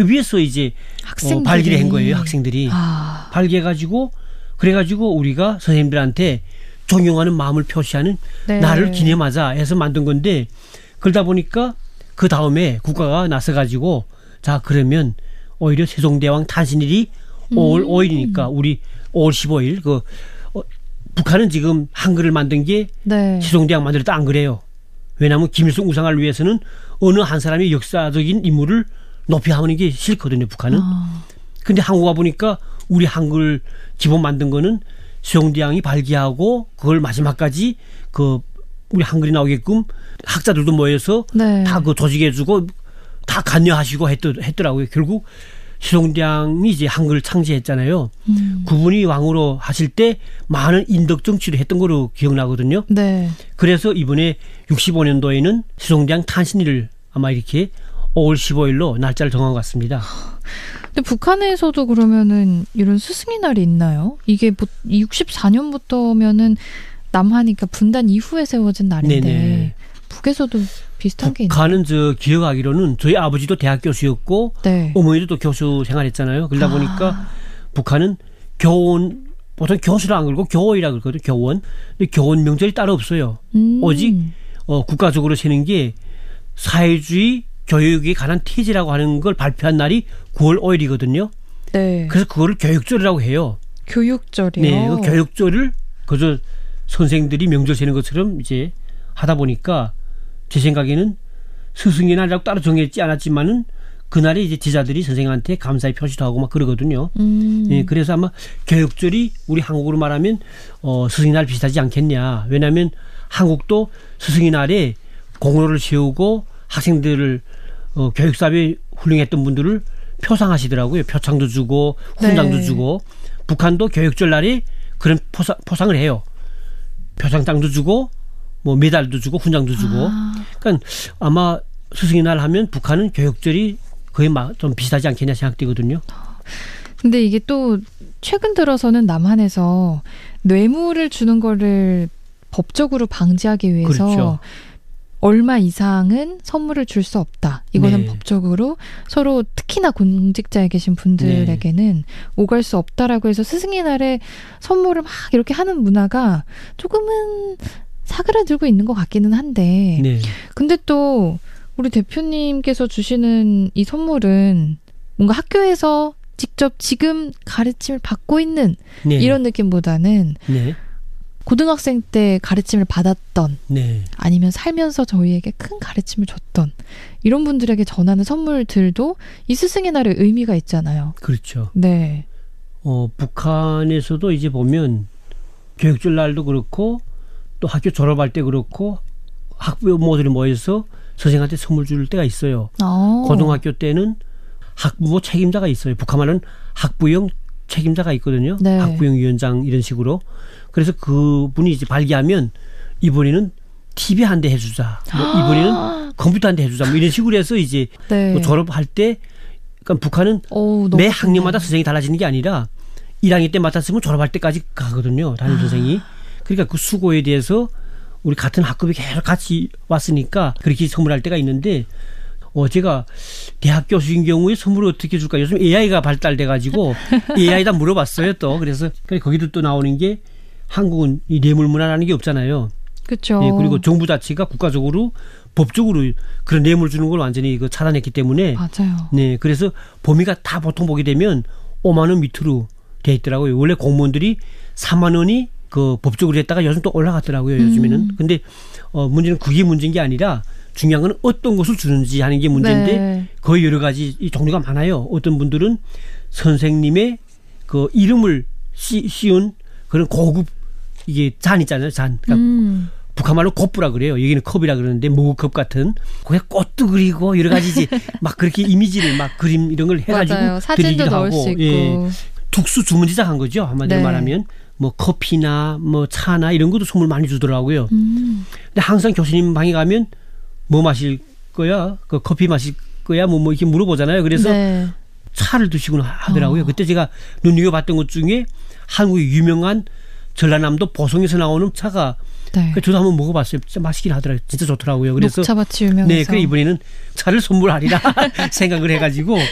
협의해서 이제 발기를 한 거예요. 학생들이. 발기해가지고 그래가지고 우리가 선생님들한테 존경하는 마음을 표시하는 네. 날을 기념하자 해서 만든 건데 그러다 보니까 그 다음에 국가가 나서가지고 자 그러면 오히려 세종대왕 탄신일이 5월 5일이니까 우리 5월 15일 북한은 지금 한글을 만든 게 네. 세종대왕 만들었다 안 그래요. 왜냐하면 김일성 우상화를 위해서는 어느 한 사람의 역사적인 인물을 높이 하는 게 싫거든요. 북한은. 근데 한국가 보니까 우리 한글 기본 만든 거는 세종대왕이 발기하고 그걸 마지막까지 우리 한글이 나오게끔 학자들도 모여서 네. 다 조직해주고 다 관여하시고 했더라고요. 결국 세종대왕이 이제 한글을 창제했잖아요. 그분이 왕으로 하실 때 많은 인덕 정치를 했던 거로 기억나거든요. 네. 그래서 이번에 65년도에는 세종대왕 탄신일을 아마 이렇게 5월 15일로 날짜를 정한 것 같습니다. 근데 북한에서도 그러면은 이런 스승의 날이 있나요? 이게 64년부터면은 남한이니까 분단 이후에 세워진 날인데 네네. 북에서도 비슷한 게 있나요? 북한은 기억하기로는 저희 아버지도 대학 교수였고 네. 어머니도 또 교수 생활했잖아요. 그러다 보니까 북한은 교원 보통 교수라 안 그러고 교원이라 그러거든요. 교원. 근데 교원 명절이 따로 없어요. 오직 국가적으로 세는 게 사회주의 교육에 관한 태제라고 하는 걸 발표한 날이 9월 5일이거든요. 네. 그래서 그거를 교육절이라고 해요. 교육절이요? 네. 그 교육절을 그저 선생들이 명절 세는 것처럼 이제 하다 보니까 제 생각에는 스승의 날이라고 따로 정했지 않았지만은 그날에 이제 제자들이 선생님한테 감사의 표시도 하고 막 그러거든요. 네, 그래서 아마 교육절이 우리 한국으로 말하면 스승의 날 비슷하지 않겠냐. 왜냐하면 한국도 스승의 날에 공로를 세우고 학생들을 교육사업에 훌륭했던 분들을 표상하시더라고요. 표창도 주고 훈장도 네. 주고 북한도 교육절 날에 그런 포상을 해요. 표창장도 주고 뭐 메달도 주고 훈장도 주고. 그러니까 아마 스승의 날 하면 북한은 교육절이 거의 좀 비슷하지 않겠냐 생각되거든요. 근데 이게 또 최근 들어서는 남한에서 뇌물을 주는 거를 법적으로 방지하기 위해서 그렇죠. 얼마 이상은 선물을 줄 수 없다. 이거는 네. 법적으로 서로 특히나 공직자에 계신 분들에게는 오갈 수 없다라고 해서 스승의 날에 선물을 막 이렇게 하는 문화가 조금은 사그라들고 있는 것 같기는 한데 네. 근데 또 우리 대표님께서 주시는 이 선물은 뭔가 학교에서 직접 지금 가르침을 받고 있는 네. 이런 느낌보다는 네. 고등학생 때 가르침을 받았던 네. 아니면 살면서 저희에게 큰 가르침을 줬던 이런 분들에게 전하는 선물들도 이 스승의 날의 의미가 있잖아요. 그렇죠. 네. 북한에서도 이제 보면 교육절 날도 그렇고 또 학교 졸업할 때 그렇고 학부모들이 모여서 선생한테 선물 줄 때가 있어요. 고등학교 때는 학부모 책임자가 있어요. 북한 말은 학부형 책임자가 있거든요. 네. 학부형 위원장 이런 식으로. 그래서 그분이 이제 발기하면 이번에는 TV 한 대 해주자. 뭐 이번에는 컴퓨터 한 대 해주자. 뭐 이런 식으로 해서 이제 네. 뭐 졸업할 때 그러니까 북한은 매 학년마다 선생이 달라지는 게 아니라 1학년 때 맡았으면 졸업할 때까지 가거든요. 담임 선생이. 그러니까 그 수고에 대해서 우리 같은 학급이 계속 같이 왔으니까 그렇게 선물할 때가 있는데 제가 대학 교수인 경우에 선물을 어떻게 줄까? 요즘 AI가 발달돼 가지고 AI에다 물어봤어요 또. 그래서 거기도 또 나오는 게 한국은 이 뇌물 문화라는 게 없잖아요. 그렇죠. 네, 그리고 정부 자체가 국가적으로 법적으로 그런 뇌물 주는 걸 완전히 차단했기 때문에. 맞아요. 네, 그래서 범위가 다 보통 보게 되면 5만 원 밑으로 돼 있더라고요. 원래 공무원들이 4만 원이 법적으로 했다가 요즘 또 올라갔더라고요. 요즘에는. 근데 문제는 그게 문제인 게 아니라 중요한 건 어떤 것을 주는지 하는 게 문제인데 네. 거의 여러 가지 종류가 많아요. 어떤 분들은 선생님의 이름을 씌운 그런 고급 이게 잔 있잖아요. 잔. 그러니까 북한 말로 곱부라 그래요. 여기는 컵이라 그러는데 머그컵 같은 거기에 꽃도 그리고 여러 가지 이제 막 그렇게 이미지를 막 그림 이런 걸 해가지고 맞아요. 사진도 넣을 하고. 수 있고. 예. 특수 주문지작한 거죠. 한마디로 네. 말하면 뭐 커피나 뭐 차나 이런 것도 선물 많이 주더라고요. 근데 항상 교수님 방에 가면 뭐 마실 거야? 커피 마실 거야? 뭐 이렇게 물어보잖아요. 그래서 네. 차를 드시구나 하더라고요. 그때 제가 눈여겨봤던 것 중에 한국의 유명한 전라남도 보성에서 나오는 차가 네. 저도 한번 먹어봤어요. 진짜 맛있긴 하더라고요. 진짜 좋더라고요. 그래서 녹차밭이 유명해서. 네, 그래 이번에는 차를 선물하리라 생각을 해가지고